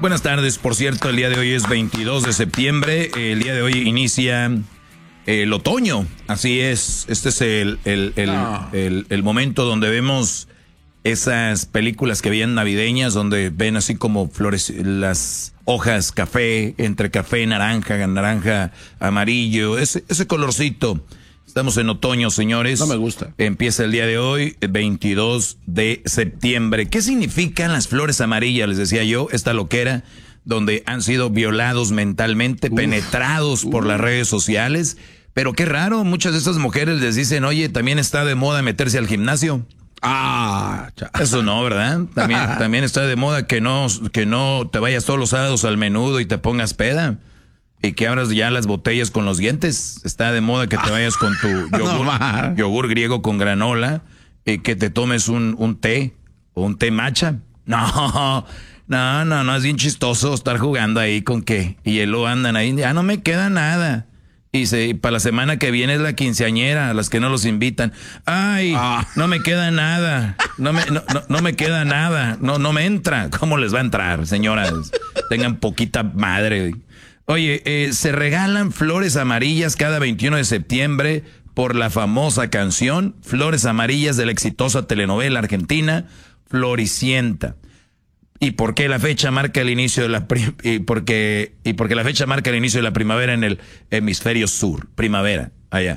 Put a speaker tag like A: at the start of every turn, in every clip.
A: Buenas tardes, por cierto, el día de hoy es 22 de septiembre, el día de hoy inicia el otoño, así es, este es el momento donde vemos esas películas que veían navideñas, donde ven así como flores, las hojas café, entre café, naranja, amarillo, ese colorcito. Estamos en otoño, señores.
B: No me gusta.
A: Empieza el día de hoy, 22 de septiembre. ¿Qué significan las flores amarillas? Les decía yo, esta loquera donde han sido violados mentalmente, penetrados por las redes sociales. Pero qué raro, muchas de estas mujeres les dicen, oye, también está de moda meterse al gimnasio. Eso no, ¿verdad? También está de moda que no te vayas todos los sábados al Menudo y te pongas peda. Y que abras ya las botellas con los dientes. Está de moda que te vayas con tu yogur griego con granola y que te tomes un té o un té matcha. No, es bien chistoso estar jugando ahí con qué. Y luego andan ahí, ya no me queda nada. Y para la semana que viene es la quinceañera, a las que no los invitan. Ay, no me queda nada. No me queda nada. No me entra. ¿Cómo les va a entrar, señoras? Tengan poquita madre. Oye, se regalan flores amarillas cada 21 de septiembre por la famosa canción Flores Amarillas de la exitosa telenovela argentina Floricienta. ¿Y por qué la fecha marca el inicio de la porque la fecha marca el inicio de la primavera en el hemisferio sur, primavera, allá.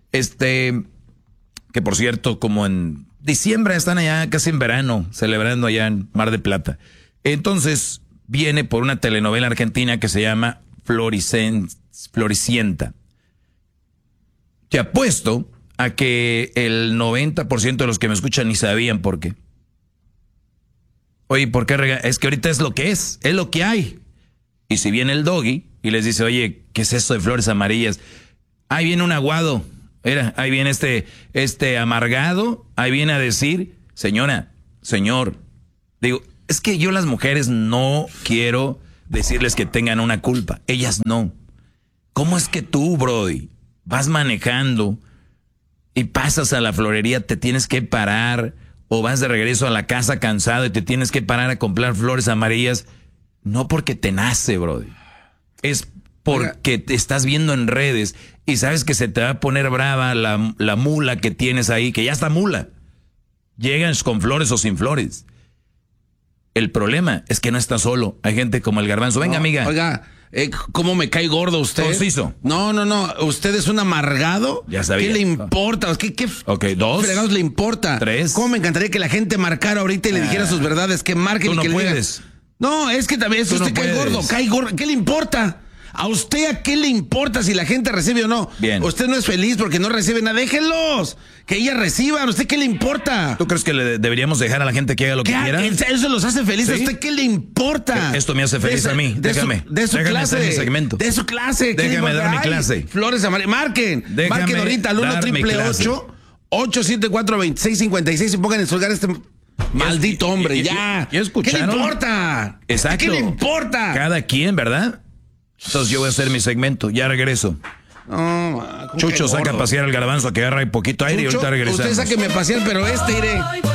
A: Que por cierto, como en diciembre están allá casi en verano, celebrando allá en Mar del Plata. Entonces, viene por una telenovela argentina que se llama Floricienta. Te apuesto a que el 90% de los que me escuchan ni sabían por qué. Oye, ¿por qué es que ahorita es lo que hay. Y si viene el Doggy y les dice, oye, ¿qué es eso de flores amarillas? Ahí viene un aguado, ahí viene este amargado, ahí viene a decir, señora, señor, digo, es que yo las mujeres no quiero decirles que tengan una culpa, ellas no. ¿Cómo es que tú, Brody, vas manejando y pasas a la florería, te tienes que parar, o vas de regreso a la casa cansado y te tienes que parar a comprar flores amarillas? No porque te nace, Brody. Es porque te estás viendo en redes y sabes que se te va a poner brava la mula que tienes ahí, que ya está mula. Llegan con flores o sin flores. El problema es que no está solo. Hay gente como el Garbanzo. Venga, amiga.
B: Oiga, ¿cómo me cae gordo usted?
A: Conciso.
B: No. ¿Usted es un amargado?
A: Ya sabía.
B: ¿Qué le importa? ¿Qué fregados le importa?
A: 3.
B: ¿Cómo me encantaría que la gente marcara ahorita y le dijera sus verdades? Que marquen
A: tú no
B: y que
A: puedes.
B: le digan. No, es que también usted cae gordo. ¿Qué le importa? ¿A usted a qué le importa si la gente recibe o no?
A: Bien.
B: Usted no es feliz porque no recibe nada. Déjenlos. Que ellas reciban. ¿A usted qué le importa?
A: ¿Tú crees que deberíamos dejar a la gente que haga lo que quiera?
B: Eso los hace felices. ¿Sí? ¿A usted qué le importa?
A: Esto me hace feliz a mí. Déjame
B: clase.
A: mi segmento.
B: De su clase.
A: Déjame dar mi clase.
B: Flores amarillas. Marquen ahorita al 1-888-874-2656 y pongan en su lugar este maldito hombre. Ya.
A: ¿Ya escucharon?
B: ¿Qué le importa?
A: Exacto.
B: ¿Qué le importa?
A: Cada quien, ¿verdad? Entonces yo voy a hacer mi segmento. Ya regreso. Chucho saca a pasear al Garbanzo a que agarre poquito aire. Chucho, y ahorita regresa.
B: Usted sáqueme a pasear, pero iré.